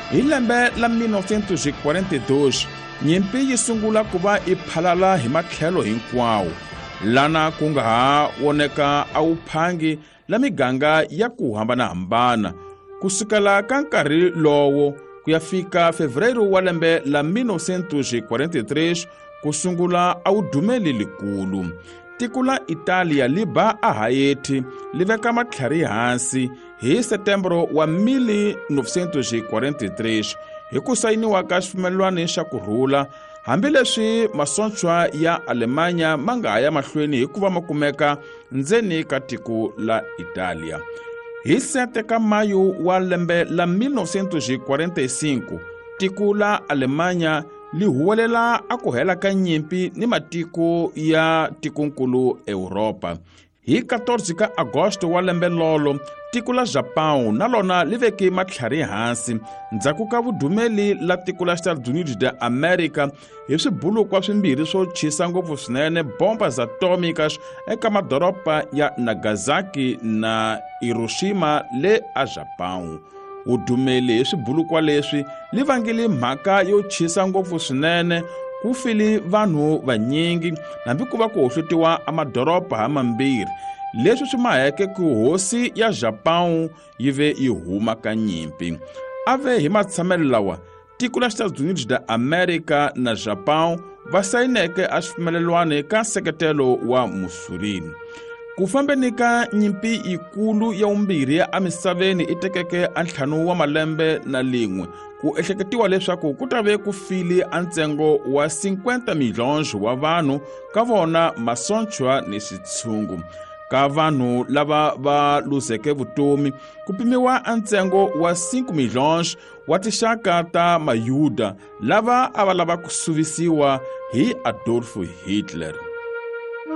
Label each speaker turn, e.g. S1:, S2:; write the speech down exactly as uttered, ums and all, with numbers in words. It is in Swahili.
S1: Hi lembe la mille neuf cent quarante-deux, nyimpi yi sungula ku va i phalala hi matlhelo hinkwawo, lana ku nga ha woneka a wuphangi la miganga ya ku hambanahambana. Kusukela ka nkarhi lowo ku ya fika Febrero wa lembe la mille neuf cent quarante-trois, ku sungula a wudumeli likulu. Tiko la Italia li ba a Haiti li veka matlhari hansi hi Setembro wa mille neuf cent quarante-trois hi ku sayiniwa ka xifumelwani xa kurhula, hambileswi masontshwa ya Alemanya ma nga ya mahlweni hi ku va ma kumeka ndzeni ka tiko la Italia. Hi sete ka Mayu wa lembe la mille neuf cent quarante-cinq, tiko la Alemanya li huwelela a ku hela ka nyimpi ni matiko ya tikonkulu Europa. Hi fourteen ka Agosto wa lembe lolo, tiko la Japão na lona li veke matlhari hansi ndzhaku ka vudumeli la tiko la Estados Unidos da America hi swibulukwa swimbirhi swo chisa ngopfu swinene bombas atómicas eka madoropa ya Nagasaki na Hiroshima le a Japão. Udumeli hi swibulukwa leswi li vangile mhaka yo chisa ngopfu swinene, ku file vanhu vanyingi nambi ku va ku hohlutiwa a madoropa ha mambirhi. Leswi swi maheke ku hosi ya Japão yi ve yi huma ka nyimpi. Ave hi matshamelo lawa, tiko la Estados Unidos da America na Japão va sayineke a xifumelelwani ka nseketelo wa Mussolini. Ku fambeni ka nyimpi yikulu ya wumbirhi ya amisaveni i tekeke a ntlhanu wa malembe na lin'we, ku ehleketiwa leswaku ku ta ve ku file a ntsengo wa cinquenta milhões wa vanhu, ka vona masontshwa ni xitshungu. Ka vanhu lava va luzeke vutomi ku pimiwa a ntsengo wa cinco milhões wa tixaka ta mayuda lava a va lava ku suvisiwa hi Adolf Hitler.